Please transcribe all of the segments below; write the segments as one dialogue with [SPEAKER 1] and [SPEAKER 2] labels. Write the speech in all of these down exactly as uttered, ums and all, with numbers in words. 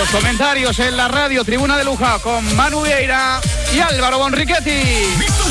[SPEAKER 1] Los comentarios en la radio Tribuna de Luja con Manu Vieira y Álvaro Bonrichetti.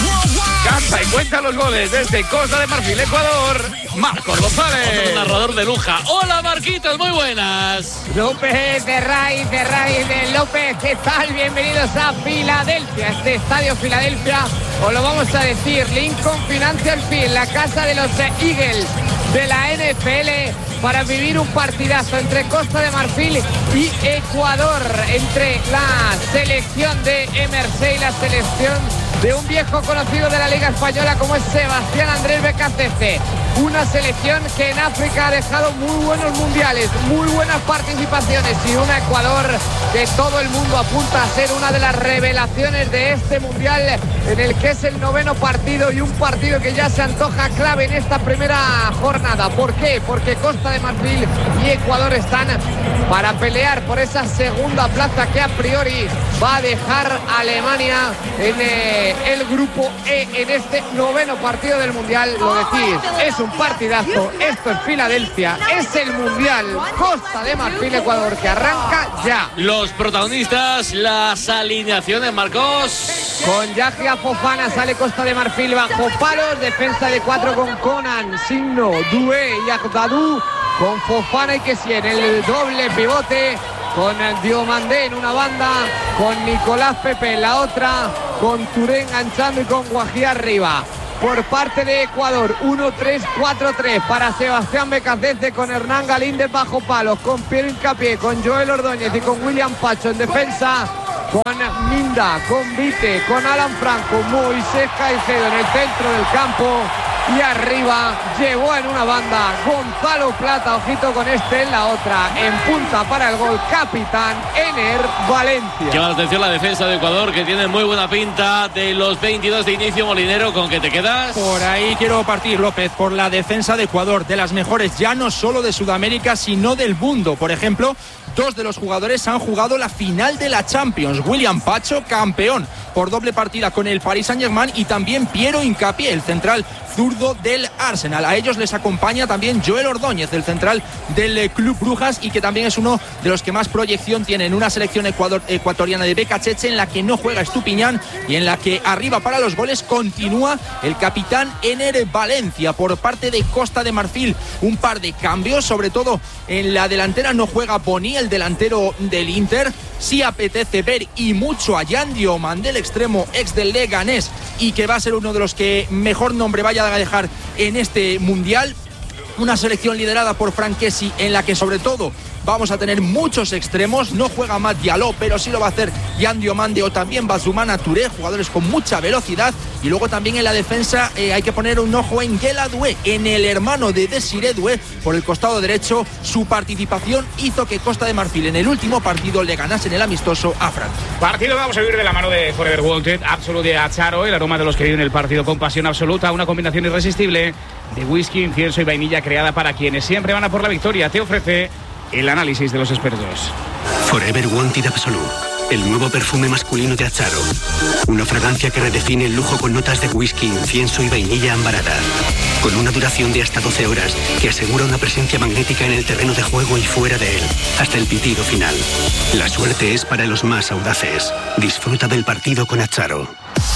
[SPEAKER 1] Canta y cuenta los goles desde Costa de Marfil, Ecuador, Marcos González.
[SPEAKER 2] Otro narrador de Luja. Hola, Marquitos, muy buenas.
[SPEAKER 3] López de Ray, de Ray, de López, ¿qué tal? Bienvenidos a Filadelfia, este estadio Filadelfia, os lo vamos a decir, Lincoln Financial Field, la casa de los Eagles de la N F L, para vivir un partidazo entre Costa de Marfil y Ecuador, entre la selección de M R C y la selección de un viejo conocido de la Liga Española como es Sebastián Andrés Becasese. Una selección que en África ha dejado muy buenos mundiales, muy buenas participaciones, y un Ecuador que todo el mundo apunta a ser una de las revelaciones de este mundial, en el que es el noveno partido y un partido que ya se antoja clave en esta primera jornada. ¿Por qué? Porque Costa de Marfil y Ecuador están para pelear por esa segunda plaza que a priori va a dejar a Alemania en eh, el grupo E en este noveno partido del mundial. Lo decís, es un partidazo, esto es Filadelfia, es el mundial. Costa de Marfil, Ecuador, que arranca ya.
[SPEAKER 2] Los protagonistas, las alineaciones, Marcos.
[SPEAKER 3] Con Yahya Fofana sale Costa de Marfil bajo palos, defensa de cuatro con Conan, Signo, Doué y Agdadou, con Fofana y Kessie en el doble pivote, con Diomandé en una banda, con Nicolás Pepe en la otra, con Touré enganchando y con Guají arriba. Por parte de Ecuador, uno tres cuatro tres para Sebastián Becasese, con Hernán Galíndez bajo palos, con Piero Hincapié, con Joel Ordóñez y con William Pacho en defensa, con Minda, con Vite, con Alan Franco, Moisés Caicedo en el centro del campo, y arriba llevó en una banda Gonzalo Plata, ojito con este en la otra, en punta para el gol, capitán Ener Valencia.
[SPEAKER 2] Llama la atención la defensa de Ecuador, que tiene muy buena pinta. De los veintidós de inicio, Molinero, ¿con qué te quedas?
[SPEAKER 4] Por ahí quiero partir, López, por la defensa de Ecuador, de las mejores ya no solo de Sudamérica sino del mundo. Por ejemplo, dos de los jugadores han jugado la final de la Champions. William Pacho, campeón por doble partida con el Paris Saint-Germain, y también Piero Hincapié, el central zurdo del Arsenal. A ellos les acompaña también Joel Ordóñez, el central del Club Brujas, y que también es uno de los que más proyección tiene en una selección ecuador, ecuatoriana de Becasese, en la que no juega Estupiñán y en la que arriba para los goles continúa el capitán Ener Valencia. Por parte de Costa de Marfil, un par de cambios, sobre todo en la delantera no juega Boni, el delantero del Inter. Sí apetece ver y mucho a Yan Diomandé, el extremo ex del Leganés, y que va a ser uno de los que mejor nombre vaya a dejar en este mundial. Una selección liderada por Franck Kessie, en la que sobre todo vamos a tener muchos extremos. No juega Mat Diallo, pero sí lo va a hacer Yan Diomandé o también Bazumana Touré, jugadores con mucha velocidad. Y luego también en la defensa eh, hay que poner un ojo en Guela Doué, en el hermano de Desiré Doué, por el costado derecho. Su participación hizo que Costa de Marfil en el último partido le ganase en el amistoso a Francia.
[SPEAKER 1] Partido vamos a vivir de la mano de Forever Wanted, Absolute de Acharo, el aroma de los que viven el partido con pasión absoluta, una combinación irresistible de whisky, incienso y vainilla, creada para quienes siempre van a por la victoria. Te ofrece el análisis de los expertos.
[SPEAKER 5] Forever Wanted Absolute, el nuevo perfume masculino de Acharo. Una fragancia que redefine el lujo con notas de whisky, incienso y vainilla ambarada. Con una duración de hasta doce horas que asegura una presencia magnética en el terreno de juego y fuera de él, hasta el pitido final. La suerte es para los más audaces. Disfruta del partido con Acharo.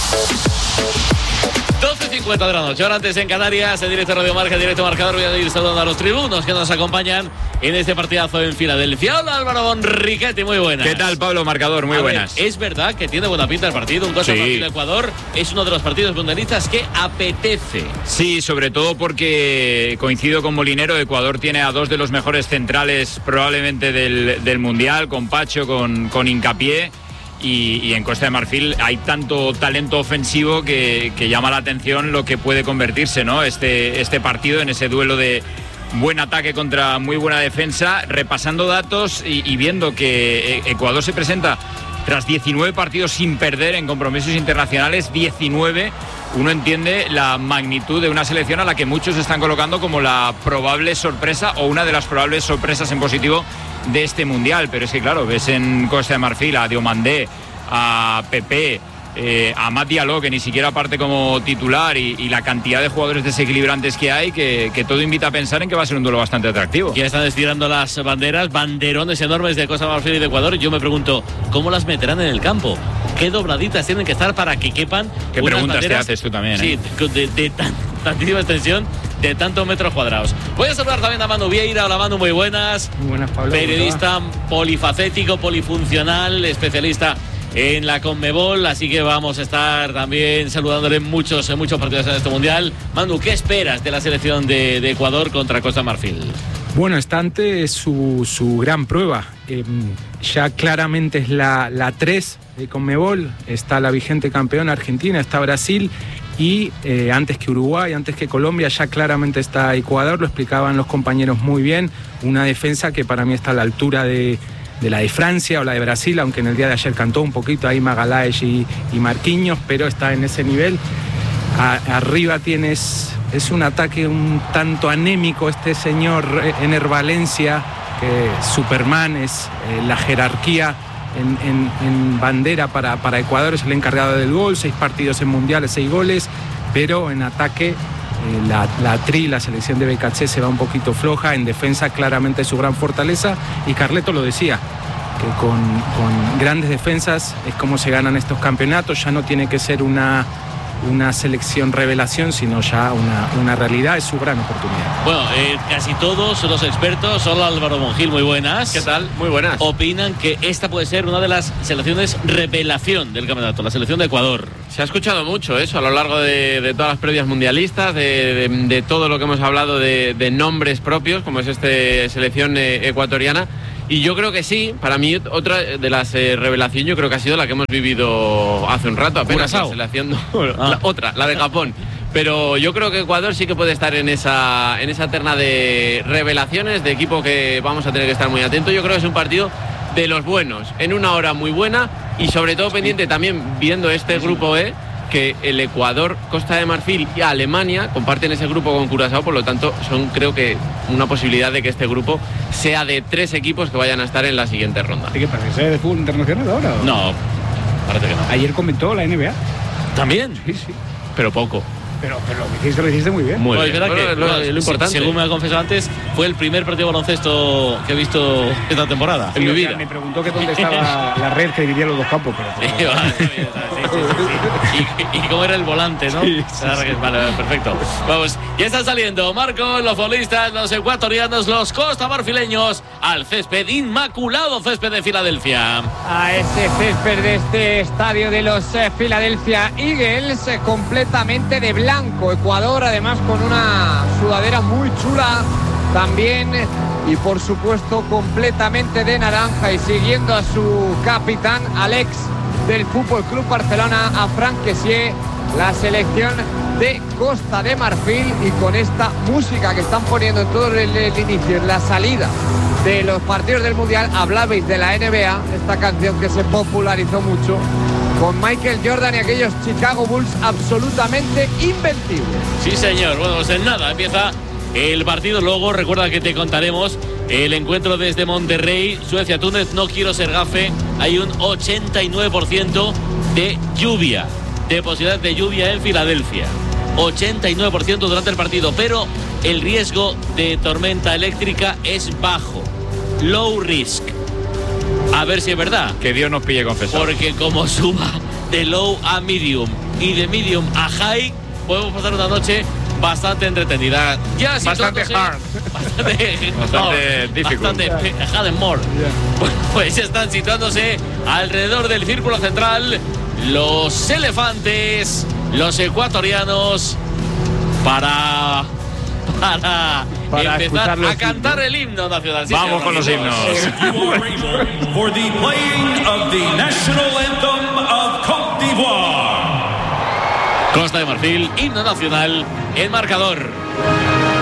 [SPEAKER 2] doce cincuenta de la noche, ahora antes en Canarias, en directo Radio Marca, en directo Marcador. Voy a ir saludando a los tribunos que nos acompañan en este partidazo en Filadelfia. Hola, Álvaro Bonrichetti, muy buenas.
[SPEAKER 6] ¿Qué tal, Pablo Marcador? Muy
[SPEAKER 2] a
[SPEAKER 6] buenas.
[SPEAKER 2] Ver, es verdad que tiene buena pinta el partido, un Costa de Marfil Ecuador, es uno de los partidos mundialistas que apetece.
[SPEAKER 6] Sí, sobre todo porque coincido con Molinero, Ecuador tiene a dos de los mejores centrales probablemente del, del Mundial, con Pacho, con, con Hincapié. Y, y en Costa de Marfil hay tanto talento ofensivo que, que llama la atención lo que puede convertirse, ¿no? Este, este partido en ese duelo de buen ataque contra muy buena defensa. Repasando datos y, y viendo que Ecuador se presenta tras diecinueve partidos sin perder en compromisos internacionales, diecinueve, uno entiende la magnitud de una selección a la que muchos están colocando como la probable sorpresa o una de las probables sorpresas en positivo de este mundial. Pero es que claro, ves en Costa de Marfil a Diomandé, a Pepe, eh, a Amad Diallo, que ni siquiera parte como titular, y, y la cantidad de jugadores desequilibrantes que hay, que, que todo invita a pensar en que va a ser un duelo bastante atractivo.
[SPEAKER 2] Ya están estirando las banderas, banderones enormes de Costa de Marfil y de Ecuador. Yo me pregunto, ¿cómo las meterán en el campo? ¿Qué dobladitas tienen que estar para que quepan?
[SPEAKER 6] ¿Qué
[SPEAKER 2] unas
[SPEAKER 6] preguntas
[SPEAKER 2] banderas?
[SPEAKER 6] te haces tú también?
[SPEAKER 2] Sí,
[SPEAKER 6] ¿eh?
[SPEAKER 2] de, de tan, tantísima extensión, de tantos metros cuadrados. Voy a saludar también a Manu Vieira. Hola Manu, muy buenas.
[SPEAKER 7] Muy buenas, Pablo.
[SPEAKER 2] Periodista polifacético, polifuncional, especialista en la Conmebol, así que vamos a estar también saludándole en muchos, en muchos partidos en este Mundial. Manu, ¿qué esperas de la selección de, de Ecuador contra Costa de Marfil?
[SPEAKER 7] Bueno, está ante su, su gran prueba. Eh, ya claramente es la, la tres de Conmebol. Está la vigente campeona Argentina, está Brasil y eh, antes que Uruguay, antes que Colombia, ya claramente está Ecuador. Lo explicaban los compañeros muy bien. Una defensa que para mí está a la altura de, de la de Francia o la de Brasil, aunque en el día de ayer cantó un poquito ahí Magalhães y, y Marquinhos, pero está en ese nivel. A, arriba tienes... Es un ataque un tanto anémico este señor Ener Valencia, que Superman es eh, la jerarquía en, en, en bandera para, para Ecuador, es el encargado del gol, seis partidos en mundiales, seis goles, pero en ataque eh, la, la tri, la selección de B K C se va un poquito floja, en defensa claramente es su gran fortaleza, y Carleto lo decía, que con, con grandes defensas es como se ganan estos campeonatos, ya no tiene que ser una... una selección revelación, sino ya una, una realidad, es su gran oportunidad.
[SPEAKER 2] Bueno, eh, casi todos los expertos, hola Álvaro Monjil, muy buenas.
[SPEAKER 8] ¿Qué tal? Muy buenas.
[SPEAKER 2] Opinan que esta puede ser una de las selecciones revelación del campeonato, la selección de Ecuador.
[SPEAKER 8] Se ha escuchado mucho eso a lo largo de, de todas las previas mundialistas, de, de, de todo lo que hemos hablado de, de nombres propios, como es esta selección eh, ecuatoriana. Y yo creo que sí, para mí otra de las eh, revelaciones yo creo que ha sido la que hemos vivido hace un rato apenas. La selección, no, ah. la, otra, la de Japón. Pero yo creo que Ecuador sí que puede estar en esa, en esa terna de revelaciones, de equipo que vamos a tener que estar muy atentos. Yo creo que es un partido de los buenos, en una hora muy buena y sobre todo pendiente también viendo este grupo E, que el Ecuador, Costa de Marfil y Alemania comparten ese grupo con Curazao, por lo tanto son creo que una posibilidad de que este grupo sea de tres equipos que vayan a estar en la siguiente ronda.
[SPEAKER 1] ¿Qué parece de fútbol internacional ahora? ¿o?
[SPEAKER 2] No, parece que no.
[SPEAKER 1] Ayer comentó la N B A.
[SPEAKER 2] ¿También?
[SPEAKER 1] Sí, sí.
[SPEAKER 2] Pero poco.
[SPEAKER 1] Pero, pero lo que hiciste, lo hiciste muy bien.
[SPEAKER 2] Muy
[SPEAKER 8] Bueno,
[SPEAKER 2] bien. Es verdad
[SPEAKER 8] bueno,
[SPEAKER 2] que,
[SPEAKER 8] lo,
[SPEAKER 2] bueno,
[SPEAKER 8] lo importante.
[SPEAKER 2] Según me ha confesado antes, fue el primer partido de baloncesto que he visto esta temporada,
[SPEAKER 1] Sí,
[SPEAKER 2] en mi
[SPEAKER 1] o sea,
[SPEAKER 2] vida.
[SPEAKER 1] me preguntó que dónde estaba la red que dividía los dos campos. Pero,
[SPEAKER 2] Sí, vale, sí, sí, sí, sí. Y, y cómo era el volante, ¿no?
[SPEAKER 1] Sí, sí,
[SPEAKER 2] Vale, vale, perfecto. Vamos, ya están saliendo Marcos, los futbolistas, los ecuatorianos, los costamarfileños al césped, inmaculado césped de Filadelfia.
[SPEAKER 3] A ese césped de este estadio de los eh, Philadelphia Eagles, eh, completamente de blanco. Ecuador, además, con una sudadera muy chula también, y por supuesto completamente de naranja, y siguiendo a su capitán Alex del Fútbol Club Barcelona, a Franck Kessié, la selección de Costa de Marfil, y con esta música que están poniendo en todo el, el inicio, en la salida de los partidos del Mundial. Hablabais de la N B A, esta canción que se popularizó mucho con Michael Jordan y aquellos Chicago Bulls absolutamente invencibles.
[SPEAKER 2] Sí, señor. Bueno, pues en nada, empieza el partido. Luego recuerda que te contaremos el encuentro desde Monterrey, Suecia-Túnez. No quiero ser gafe, hay un ochenta y nueve por ciento de lluvia, de posibilidad de lluvia en Filadelfia. ochenta y nueve por ciento durante el partido, pero el riesgo de tormenta eléctrica es bajo. Low risk. A ver si es verdad.
[SPEAKER 6] Que Dios nos pille confesado.
[SPEAKER 2] Porque como suba de low a medium y de medium a high, podemos pasar una noche bastante entretenida. Ya
[SPEAKER 1] Bastante hard.
[SPEAKER 2] Bastante,
[SPEAKER 6] Bastante
[SPEAKER 2] no,
[SPEAKER 6] difficult.
[SPEAKER 2] Bastante hard and more. Yeah. Pues están situándose alrededor del círculo central los elefantes, los ecuatorianos, para... Para,
[SPEAKER 1] Para
[SPEAKER 2] empezar a cantar
[SPEAKER 1] himnos.
[SPEAKER 2] el himno nacional. Sí,
[SPEAKER 6] Vamos
[SPEAKER 2] señor,
[SPEAKER 6] con los himnos.
[SPEAKER 9] You are able for the playing of the national anthem of Côte d'Ivoire.
[SPEAKER 2] Costa de Marfil, himno nacional, el marcador.